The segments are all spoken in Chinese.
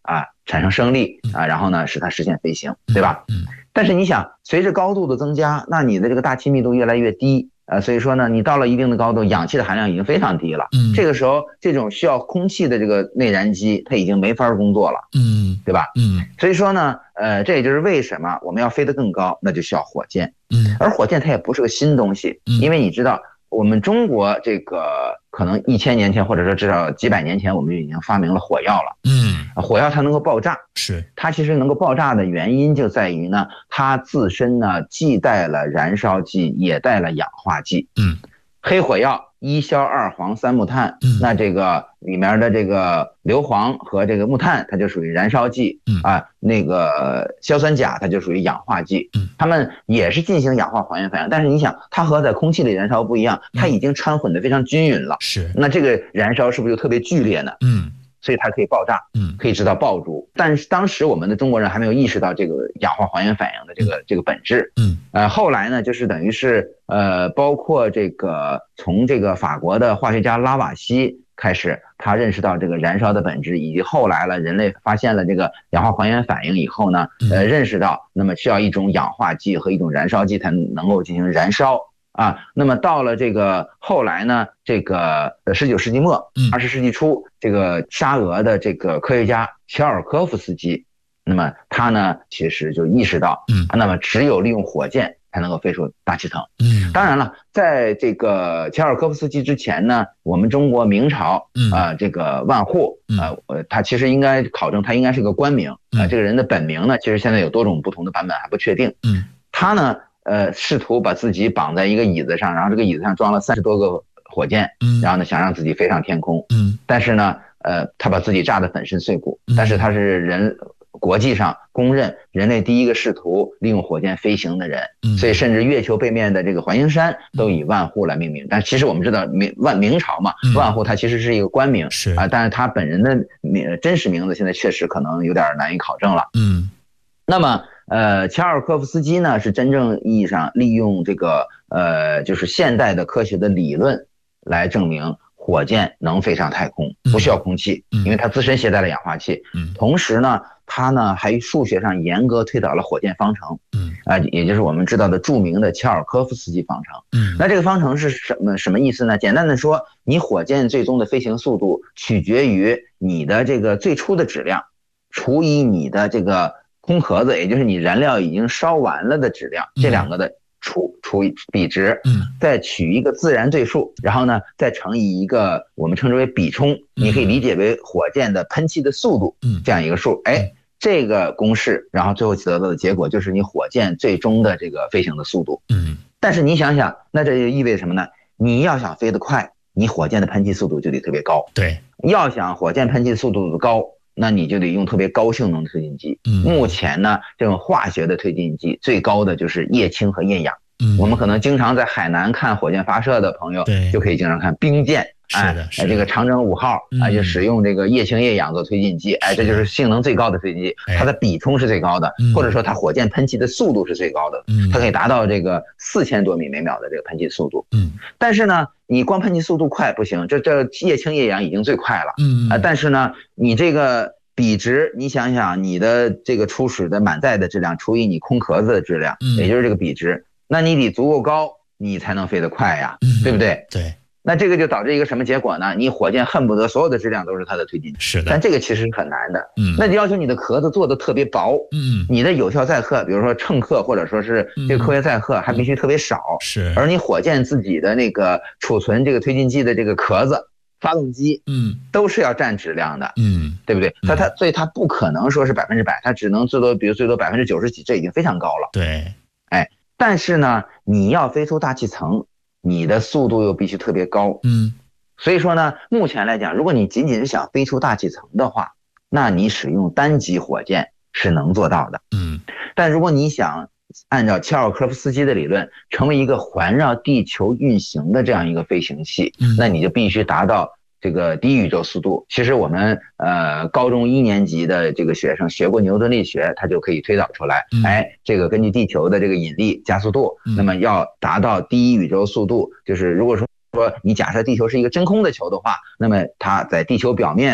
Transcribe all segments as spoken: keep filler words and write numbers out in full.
啊产生升力啊，然后呢使它实现飞行，对吧？ 嗯。 但是你想，随着高度的增加，那你的这个大气密度越来越低，呃，所以说呢，你到了一定的高度，氧气的含量已经非常低了。 嗯。 这个时候，这种需要空气的这个内燃机，它已经没法工作了。 嗯， 对吧？ 嗯。 所以说呢，呃，这也就是为什么我们要飞得更高，那就需要火箭。 嗯。而火箭它也不是个新东西，因为你知道，我们中国这个可能一千年前，或者说至少几百年前，我们就已经发明了火药了。 嗯。 火药它能够爆炸， 是它其实能够爆炸的原因就在于呢，它自身呢既带了燃烧剂，也带了氧化剂。 嗯， 黑火药一硝二磺三木炭， 嗯， 那这个里面的这个硫磺和这个木炭，它就属于燃烧剂。 嗯啊，那个硝酸钾它就属于氧化剂。 嗯， 它们也是进行氧化还原反应，但是你想，它和在空气里燃烧不一样，它已经掺混的非常均匀了。 是， 那这个燃烧是不是就特别剧烈呢？ 嗯。 所以它可以爆炸， 嗯， 可以制造爆竹。但是当时我们的中国人还没有意识到这个氧化还原反应的这个、嗯、这个本质。 嗯， 呃，后来呢，就是等于是呃，包括这个从这个法国的化学家拉瓦锡开始，他认识到这个燃烧的本质，以及后来了人类发现了这个氧化还原反应以后呢，呃，认识到那么需要一种氧化剂和一种燃烧剂才能够进行燃烧。啊，那么到了这个后来呢，这个呃十九世纪末，二十世纪初，这个沙俄的这个科学家乔尔科夫斯基，那么他呢其实就意识到，嗯，那么只有利用火箭才能够飞出大气层。嗯，当然了，在这个乔尔科夫斯基之前呢，我们中国明朝啊、呃，这个万户啊，呃，他其实应该考证，他应该是个官名啊、呃，这个人的本名呢，其实现在有多种不同的版本还不确定。嗯，他呢。呃，试图把自己绑在一个椅子上，然后这个椅子上装了三十多个火箭，嗯，然后呢，想让自己飞上天空，嗯，但是呢，呃，他把自己炸得粉身碎骨，但是他是人国际上公认人类第一个试图利用火箭飞行的人，嗯，所以甚至月球背面的这个环形山都以万户来命名。但其实我们知道明万明朝嘛，万户它其实是一个官名，是啊，但是他本人的名真实名字现在确实可能有点难以考证了，嗯，那么。呃，乔尔科夫斯基呢是真正意义上利用这个呃，就是现代的科学的理论来证明火箭能飞上太空，不需要空气，因为它自身携带了氧化气。嗯，同时呢，它呢还数学上严格推导了火箭方程。嗯，啊、呃，也就是我们知道的著名的乔尔科夫斯基方程。嗯，那这个方程是什么什么意思呢？简单的说，你火箭最终的飞行速度取决于你的这个最初的质量除以你的这个。空壳子，也就是你燃料已经烧完了的质量，这两个的除除以比值，嗯，再取一个自然对数，然后呢再乘以一个我们称之为比冲，你可以理解为火箭的喷气的速度，嗯，这样一个数，哎，这个公式，然后最后得到的结果就是你火箭最终的这个飞行的速度，嗯，但是你想想，那这就意味着什么呢？你要想飞得快，你火箭的喷气速度就得特别高，对，要想火箭喷气速度高。那你就得用特别高性能的推进剂。嗯，目前呢，这种化学的推进剂最高的就是液氢和液氧。嗯，我们可能经常在海南看火箭发射的朋友，对，就可以经常看冰箭。哎，哎，这个长征五号啊，就使用这个液氢液氧做推进剂，哎，这就是性能最高的推进剂，它的比冲是最高的，或者说它火箭喷气的速度是最高的，它可以达到这个四千多米每秒的这个喷气速度。嗯，但是呢，你光喷气速度快不行，这这液氢液氧已经最快了。嗯啊，但是呢，你这个比值，你想想你的这个初始的满载的质量除以你空壳子的质量，也就是这个比值，那你得足够高，你才能飞得快呀，对不对？对。那这个就导致一个什么结果呢？你火箭恨不得所有的质量都是它的推进剂，是的，但这个其实是很难的。嗯，那就要求你的壳子做的特别薄，嗯，你的有效载荷，比如说乘客或者说是这个科学载荷还必须特别少，是。而你火箭自己的那个储存这个推进剂的这个壳子、发动机，嗯，都是要占质量的，嗯，对不对？它它所以它不可能说是百分之百，它只能最多，比如最多百分之九十几，这已经非常高了。对，哎，但是呢，你要飞出大气层。你的速度又必须特别高，嗯，所以说呢，目前来讲，如果你仅仅是想飞出大气层的话，那你使用单级火箭是能做到的，嗯，但如果你想按照乔尔科夫斯基的理论，成为一个环绕地球运行的这样一个飞行器，嗯，那你就必须达到这个低宇宙速度。其实我们呃高中一年级的这个学生学过牛顿力学，他就可以推导出来，嗯，哎，这个根据地球的这个引力加速度，嗯，那么要达到低宇宙速度，就是如果说说你假设地球是一个真空的球的话，那么它在地球表面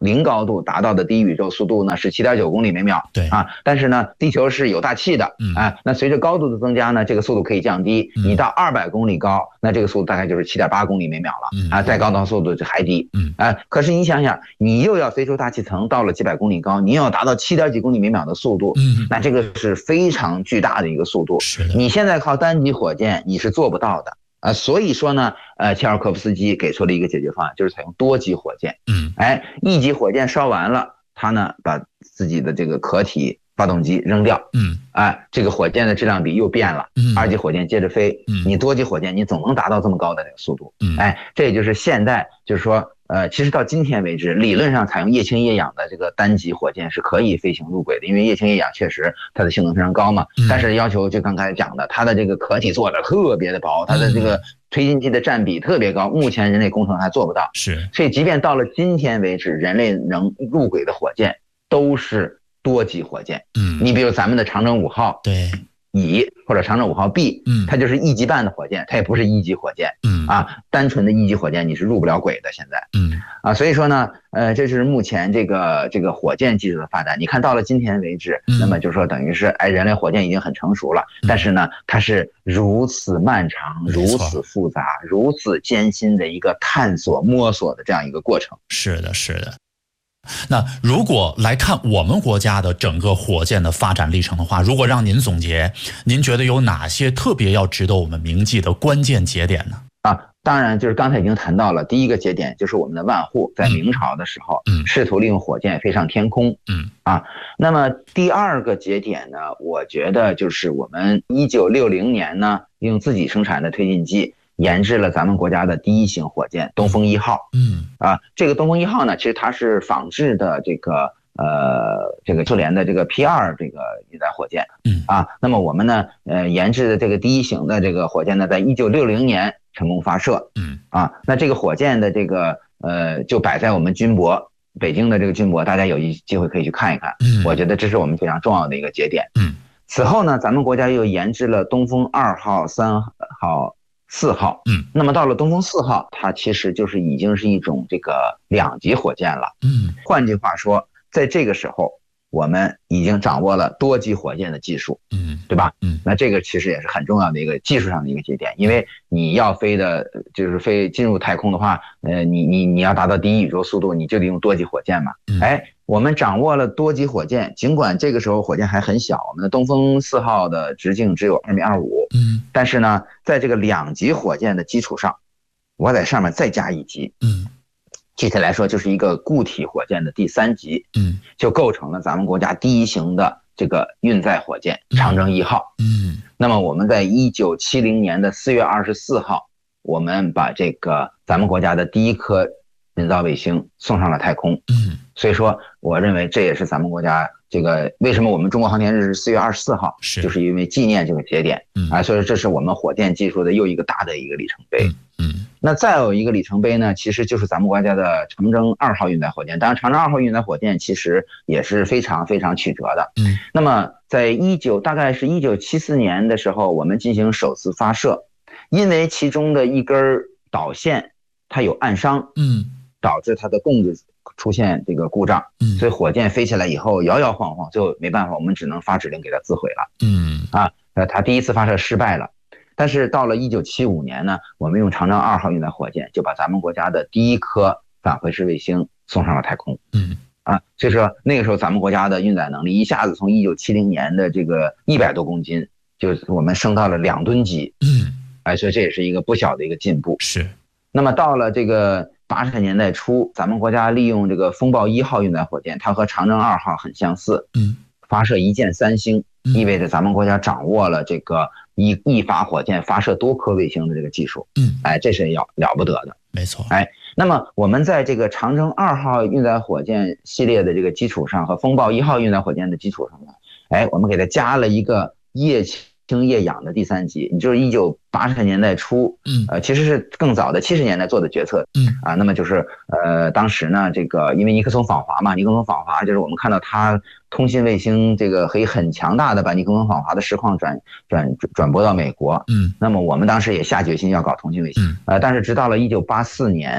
零高度达到的低宇宙速度呢是 七点九公里每秒， 对啊，但是呢地球是有大气的， 嗯啊，那随着高度的增加呢，这个速度可以降低， 嗯你到二百公里高，那这个速度大概就是 七点八公里每秒了， 嗯啊，再高的速度就还低， 嗯啊，可是你想想，你又要飞出大气层，到了几百公里高，你又要达到七点几公里每秒的速度， 嗯， 那这个是非常巨大的一个速度， 是的， 你现在靠单级火箭你是做不到的。啊，所以说呢，呃，切尔科夫斯基给出了一个解决方案，就是采用多级火箭。 嗯， 哎，一级火箭烧完了，他呢把自己的这个壳体发动机扔掉， 嗯， 哎，这个火箭的质量比又变了， 嗯， 二级火箭接着飞， 嗯， 你多级火箭你总能达到这么高的这个速度， 嗯， 哎，这也就是现代，就是说。呃，其实到今天为止，理论上采用液氢液氧的这个单级火箭是可以飞行入轨的，因为液氢液氧确实它的性能非常高嘛。 嗯、 但是要求就刚才讲的，它的这个壳体做的特别的薄，它的这个推进剂的占比特别高，目前人类工程还做不到。 是， 所以即便到了今天为止，人类能入轨的火箭都是多级火箭。 嗯， 你比如咱们的长征五号， 对。 乙或者长征五号 B， 嗯， 它就是一级半的火箭，它也不是一级火箭， 嗯啊，单纯的一级火箭你是入不了轨的，现在， 嗯啊，所以说呢，呃，这是目前这个这个火箭技术的发展。你看到了今天为止， 嗯、 那么就是说等于是，哎，人类火箭已经很成熟了，嗯、但是呢，它是如此漫长、如此复杂、如此艰辛的一个探索、摸索的这样一个过程。 是的，是的。那如果来看我们国家的整个火箭的发展历程的话，如果让您总结，您觉得有哪些特别要值得我们铭记的关键节点呢？ 啊，当然就是刚才已经谈到了，第一个节点就是我们的万户在明朝的时候， 嗯， 试图利用火箭飞上天空， 嗯啊，那么第二个节点呢，我觉得就是我们一九六零年呢，用自己生产的推进剂。研制了咱们国家的第一型火箭东风一号， 嗯啊，这个东风一号呢，其实它是仿制的这个呃这个苏联的这个 P 二 这个运载火箭， 嗯啊，那么我们呢呃研制的这个第一型的这个火箭呢，在一九六零年成功发射， 嗯啊，那这个火箭的这个呃就摆在我们军博北京的这个军博，大家有一机会可以去看一看， 嗯， 我觉得这是我们非常重要的一个节点， 嗯， 此后呢，咱们国家又研制了东风二号、三号。四号， 嗯， 那么到了东风四号，它其实就是已经是一种这个两级火箭了， 嗯， 换句话说，在这个时候，我们已经掌握了多级火箭的技术， 嗯， 对吧？ 嗯， 那这个其实也是很重要的一个技术上的一个节点，因为你要飞的，就是飞进入太空的话，呃，你你你要达到第一宇宙速度，你就得用多级火箭嘛， 嗯、 哎。我们掌握了多级火箭，尽管这个时候火箭还很小，我们的东风四号的直径只有二米二五， 嗯， 但是呢，在这个两级火箭的基础上，我在上面再加一级， 嗯， 具体来说就是一个固体火箭的第三级， 嗯， 就构成了咱们国家第一型的这个运载火箭长征一号， 嗯， 那么我们在一九七零年的四月二十四号，我们把这个咱们国家的第一颗人造卫星送上了太空， 嗯， 所以说我认为这也是咱们国家这个为什么我们中国航天日是四月二十四号， 是就是因为纪念这个节点， 嗯啊，所以说这是我们火箭技术的又一个大的一个里程碑， 嗯，嗯那再有一个里程碑呢，其实就是咱们国家的长征二号运载火箭，当然长征二号运载火箭其实也是非常非常曲折的， 嗯， 那么在一九大概是一九七四年的时候，我们进行首次发射，因为其中的一根导线它有暗伤， 嗯。 导致它的供子出现这个故障， 嗯， 所以火箭飞起来以后摇摇晃晃，最后没办法，我们只能发指令给它自毁了， 嗯啊，呃，它第一次发射失败了，但是到了一九七五年呢，我们用长征二号运载火箭就把咱们国家的第一颗返回式卫星送上了太空， 嗯啊，所以说那个时候咱们国家的运载能力一下子从一九七零年的这个一百多公斤，就我们升到了两吨级， 嗯， 哎，所以这也是一个不小的一个进步。 是， 那么到了这个八十年代初，咱们国家利用这个风暴一号运载火箭，它和长征二号很相似， 嗯， 发射一箭三星，意味着咱们国家掌握了这个一一发火箭发射多颗卫星的这个技术， 嗯， 哎，这是要了不得的， 没错， 哎，那么我们在这个长征二号运载火箭系列的这个基础上和风暴一号运载火箭的基础上呢，哎，我们给它加了一个液氢液氧的第三级，你就是一九八十年代初， 嗯， 呃，其实是更早的七十年代做的决策， 嗯啊，那么就是呃，当时呢，这个因为尼克松访华嘛，尼克松访华就是我们看到他通信卫星这个可以很强大的把尼克松访华的实况转转转播到美国， 嗯， 那么我们当时也下决心要搞通信卫星， 嗯， 呃，但是直到了一九八四年，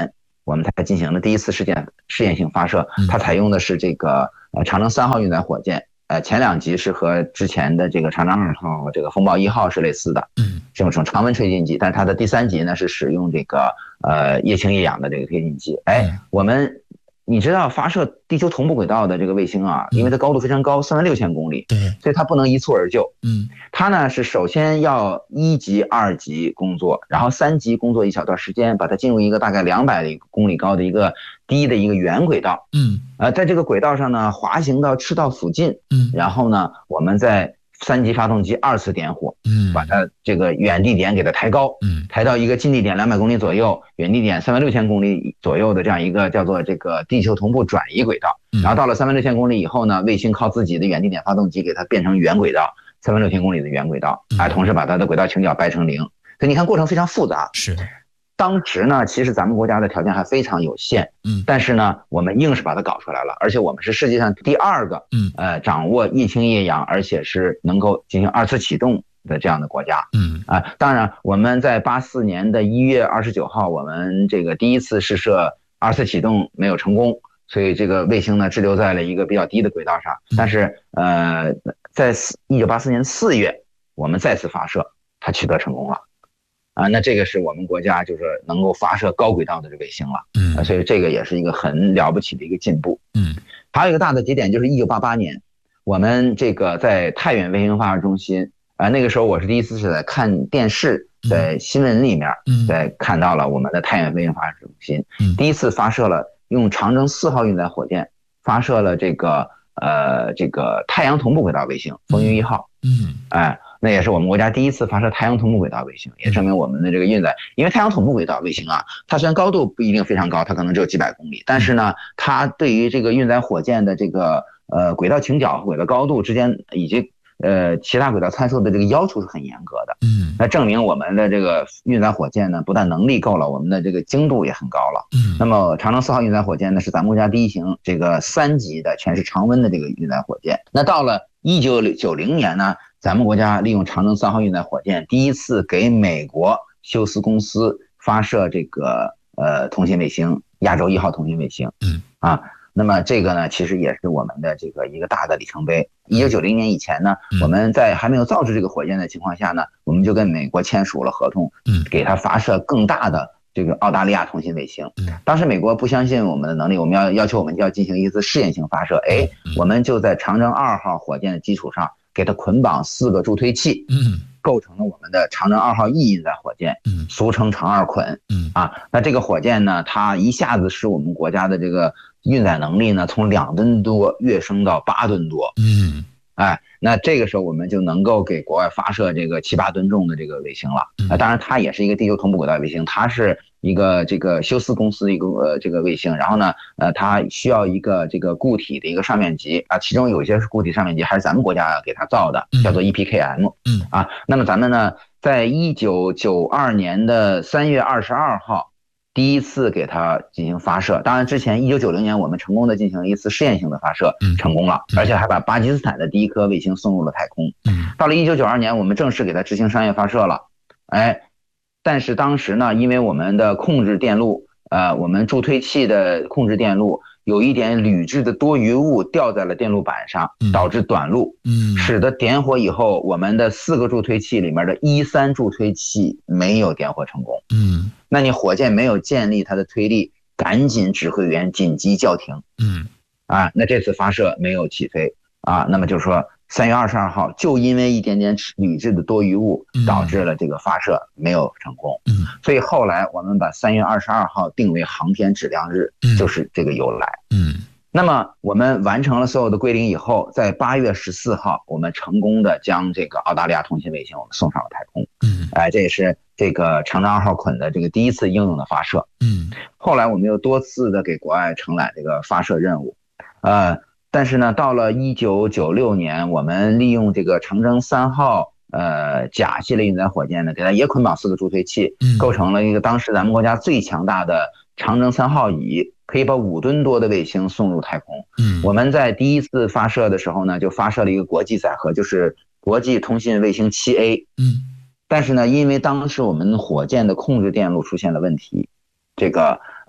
我们才进行了第一次试验试验性发射，它采用的是这个呃长征三号运载火箭。呃，前两级是和之前的这个长征二号、这个风暴一号是类似的， 嗯， 这种常温推进剂，但是它的第三级呢是使用这个呃液氢液氧的这个推进剂。哎，我们你知道发射地球同步轨道的这个卫星啊，因为它高度非常高，三万六千公里， 对， 所以它不能一蹴而就。 嗯， 它呢是首先要一级、二级工作，然后三级工作一小段时间，把它进入一个大概两百公里高的一个低的一个圆轨道。 嗯， 呃，在这个轨道上呢，滑行到赤道附近。 嗯， 然后呢，我们再三级发动机二次点火， 嗯， 把它这个远地点给它抬高， 嗯， 抬到一个近地点两百公里左右，远地点三万六千公里左右的这样一个叫做这个地球同步转移轨道。然后到了三万六千公里以后呢，卫星靠自己的远地点发动机给它变成圆轨道，三万六千公里的圆轨道，啊，同时把它的轨道倾角掰成零。所以你看过程非常复杂。 是。 当时呢，其实咱们国家的条件还非常有限， 嗯， 但是呢，我们硬是把它搞出来了，而且我们是世界上第二个， 嗯， 呃，掌握液氢液氧，而且是能够进行二次启动的这样的国家， 嗯， 啊，当然我们在八四年的一月二十九号，我们这个第一次试射二次启动没有成功，所以这个卫星呢滞留在了一个比较低的轨道上，但是呃，在一九八四年四月，我们再次发射，它取得成功了。啊，那这个是我们国家就是能够发射高轨道的这卫星了，嗯、啊，所以这个也是一个很了不起的一个进步， 嗯， 还有一个大的节点就是一九八八年，我们这个在太原卫星发射中心，啊，那个时候我是第一次是在看电视，在新闻里面，嗯，在看到了我们的太原卫星发射中心，嗯，第一次发射了用长征四号运载火箭发射了这个呃这个太阳同步轨道卫星风云一号，嗯，哎。那也是我们国家第一次发射太阳同步轨道卫星，也证明我们的这个运载，因为太阳同步轨道卫星啊，它虽然高度不一定非常高，它可能只有几百公里，但是呢，它对于这个运载火箭的这个呃轨道倾角和轨道高度之间以及呃其他轨道参数的这个要求是很严格的。嗯，那证明我们的这个运载火箭呢，不但能力够了，我们的这个精度也很高了。嗯，那么长征四号运载火箭呢，是咱们国家第一型这个三级的全是常温的这个运载火箭。那到了一九九零年呢，咱们国家利用长征三号运载火箭，第一次给美国休斯公司发射这个呃通信卫星亚洲一号通信卫星。嗯，啊，那么这个呢，其实也是我们的这个一个大的里程碑。一九九零年以前呢，我们在还没有造制这个火箭的情况下呢，我们就跟美国签署了合同，嗯，给它发射更大的这个澳大利亚通信卫星。当时美国不相信我们的能力，我们要要求我们要进行一次试验性发射。哎，我们就在长征二号火箭的基础上，给它捆绑四个助推器，嗯，构成了我们的长征二号 E 运载火箭，嗯，俗称长二捆，嗯啊，那这个火箭呢，它一下子使我们国家的这个运载能力呢，从两吨多跃升到八吨多，嗯，哎，那这个时候我们就能够给国外发射这个七八吨重的这个卫星了。啊，当然它也是一个地球同步轨道卫星，它是一个这个休斯公司的一个呃这个卫星，然后呢，呃，它需要一个这个固体的一个上面级啊，其中有一些是固体上面级，还是咱们国家给它造的，叫做 E P K M。嗯啊，那么咱们呢，在一九九二年的三月二十二号。第一次给它进行发射，当然之前一九九零年我们成功的进行了一次试验性的发射，成功了，而且还把巴基斯坦的第一颗卫星送入了太空。到了一九九二年，我们正式给它执行商业发射了，哎，但是当时呢，因为我们的控制电路，呃，我们助推器的控制电路有一点铝制的多余物掉在了电路板上，导致短路，嗯，使得点火以后，我们的四个助推器里面的一三助推器没有点火成功，嗯，那你火箭没有建立它的推力，赶紧指挥员紧急叫停，嗯，啊，那这次发射没有起飞啊，那么就是说三月二十二号就因为一点点铝制的多余物导致了这个发射没有成功，嗯，所以后来我们把三月二十二号定为航天质量日，就是这个由来，嗯，那么我们完成了所有的归零以后，在八月十四号我们成功的将这个澳大利亚通信卫星我们送上了太空，嗯，哎，这也是这个长征二号捆的这个第一次应用的发射，嗯，后来我们又多次的给国外承揽这个发射任务，呃。但是呢，到了一九九六年，我们利用这个长征三号呃甲系列运载火箭呢，给它也捆绑四个助推器，构成了一个当时咱们国家最强大的长征三号乙，可以把五吨多的卫星送入太空。嗯，我们在第一次发射的时候呢，就发射了一个国际载荷，就是国际通信卫星 七 A。嗯，但是呢，因为当时我们火箭的控制电路出现了问题，这个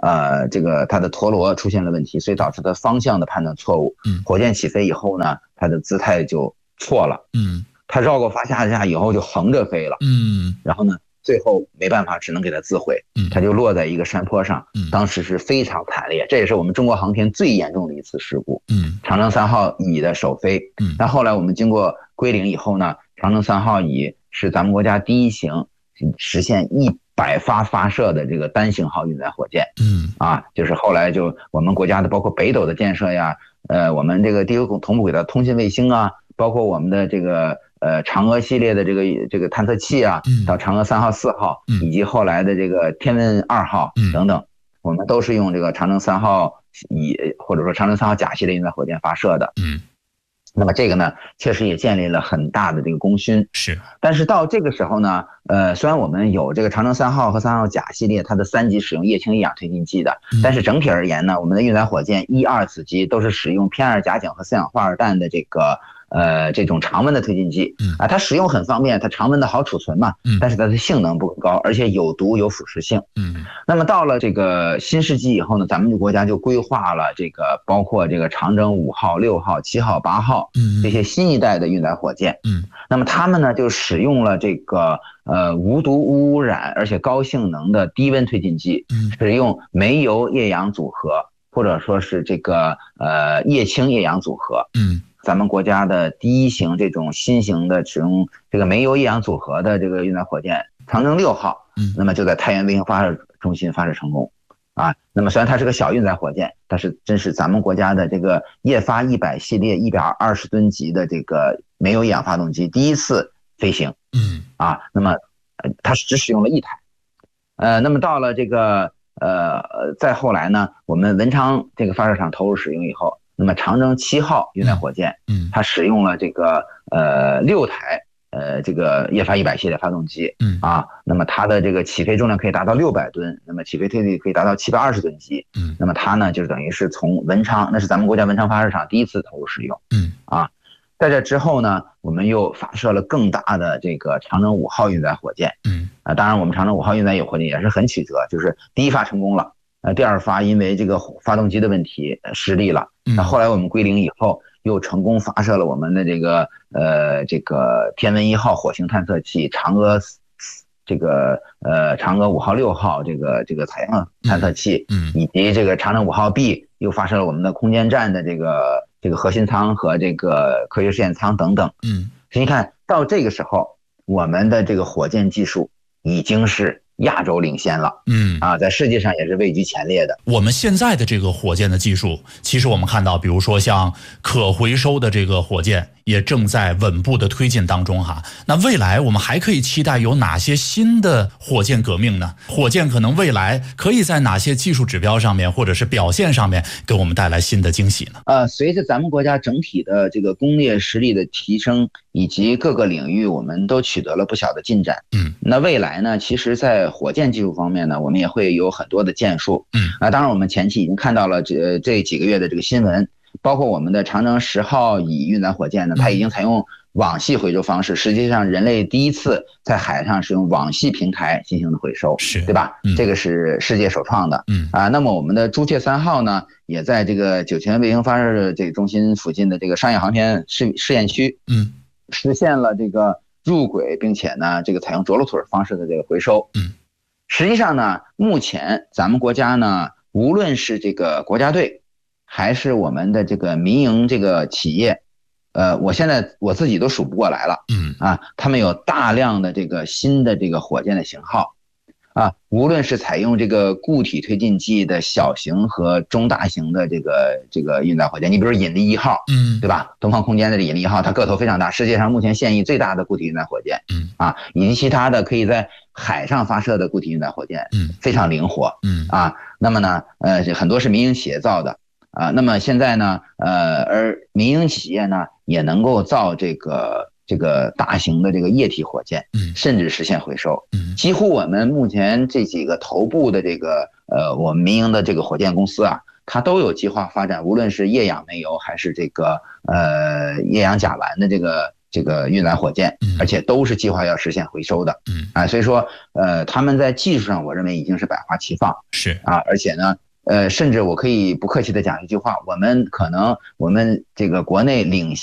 呃这个它的陀螺出现了问题，所以导致它方向的判断错误。 嗯， 火箭起飞以后呢，它的姿态就错了。 嗯， 它绕过发下架以后就横着飞了。 嗯， 然后呢，最后没办法，只能给它自毁。 嗯， 它就落在一个山坡上。 嗯， 当时是非常惨烈，这也是我们中国航天最严重的一次事故。 嗯， 长征三号乙的首飞。 嗯， 但后来我们经过归零以后呢，长征三号乙是咱们国家第一型实现一百发发射的这个单型号运载火箭。 嗯， 啊，就是后来就我们国家的包括北斗的建设呀，呃，我们这个地球同步轨道通信卫星啊，包括我们的这个呃嫦娥系列的这个这个探测器啊，到嫦娥三号、四号，以及后来的这个天问二号等等，我们都是用这个长征三号乙或者说长征三号甲系列运载火箭发射的。 嗯。 那么这个呢，确实也建立了很大的这个功勋。 是， 但是到这个时候呢，呃，虽然我们有这个长征三号和三号甲系列它的三级使用液氢一氧推进剂的，但是整体而言呢，我们的运载火箭一二子机都是使用偏二甲肼和四氧化二氮的这个呃这种常温的推进剂。啊，它使用很方便，它常温的好储存嘛。但是它的性能不高，而且有毒有腐蚀性。 嗯。 那么到了这个新世纪以后呢，咱们国家就规划了这个包括这个长征五号、六号、七号、八号这些新一代的运载火箭。 嗯。 那么他们呢就使用了这个呃无毒无污染而且高性能的低温推进剂，使用煤油液氧组合或者说是这个呃液氢液氧组合。 嗯。 咱们国家的第一型这种新型的使用这个煤油液氧组合的这个运载火箭长征六号，那么就在太原卫星发射中心发射成功。啊，那么虽然它是个小运载火箭，但是真是咱们国家的这个液发一百系列一百二十吨级的这个煤油液氧发动机第一次飞行。 嗯。 啊，那么它只使用了一台。呃，那么到了这个呃再后来呢，我们文昌这个发射场投入使用以后，那么长征七号运载火箭，嗯，它使用了这个呃六台呃这个液发一百系列发动机。嗯。啊，那么它的这个起飞重量可以达到六百吨，那么起飞推力可以达到七百二十吨级。嗯。那么它呢就等于是从文昌，那是咱们国家文昌发射场第一次投入使用。嗯。啊，在这之后呢，我们又发射了更大的这个长征五号运载火箭。嗯。啊，当然我们长征五号运载火箭也是很曲折，就是第一发成功了。呃，第二发因为这个发动机的问题失利了。那后来我们归零以后，又成功发射了我们的这个呃这个天问一号火星探测器、嫦娥这个呃嫦娥五号、六号这个这个采样探测器，嗯，以及这个长征五号 B 又发射了我们的空间站的这个这个核心舱和这个科学试验舱等等。嗯，所以你看到这个时候，我们的这个火箭技术已经是亚洲领先了。嗯啊，在世界上也是位居前列的。 我们现在的这个火箭的技术，其实我们看到，比如说像可回收的这个火箭，也正在稳步的推进当中哈。那未来我们还可以期待有哪些新的火箭革命呢？火箭可能未来可以在哪些技术指标上面，或者是表现上面，给我们带来新的惊喜呢？ 呃，随着咱们国家整体的这个工业实力的提升，以及各个领域我们都取得了不小的进展。嗯，那未来呢，其实在火箭技术方面呢，我们也会有很多的建树。嗯啊，当然我们前期已经看到了这这几个月的这个新闻。包括我们的长征十号乙运载火箭呢，它已经采用网系回收方式，实际上人类第一次在海上使用网系平台进行的回收，是对吧？嗯，这个是世界首创的。嗯啊，那么我们的朱雀三号呢，也在这个酒泉卫星发射这个中心附近的这个商业航天试试验区，嗯，实现了这个入轨，并且呢，这个采用着陆腿方式的这个回收。嗯，实际上呢，目前咱们国家呢，无论是这个国家队，还是我们的这个民营这个企业，呃，我现在我自己都数不过来了。嗯啊，他们有大量的这个新的这个火箭的型号，啊，无论是采用这个固体推进剂的小型和中大型的这个这个运载火箭，你比如说引力一号，嗯，对吧？东方空间的引力一号，它个头非常大，世界上目前现役最大的固体运载火箭。嗯啊，以及其他的可以在海上发射的固体运载火箭，嗯，非常灵活。嗯啊，那么呢，呃，很多是民营企业造的。啊，那么现在呢，呃，而民营企业呢也能够造这个这个大型的这个液体火箭，嗯，甚至实现回收，嗯，几乎我们目前这几个头部的这个呃我们民营的这个火箭公司啊，它都有计划发展，无论是液氧煤油还是这个呃液氧甲烷的这个这个运载火箭，而且都是计划要实现回收的。 嗯啊，所以说呃他们在技术上我认为已经是百花齐放。 是啊，而且呢。呃，甚至我可以不客气的讲一句话，我们可能我们这个国内领